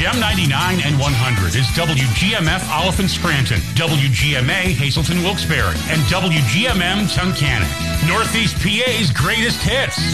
XM 99 and 100 is WGMF Oliphant Scranton, WGMA Hazleton Wilkes-Barre, and WGMM Tunkhannock. Northeast PA's greatest hits.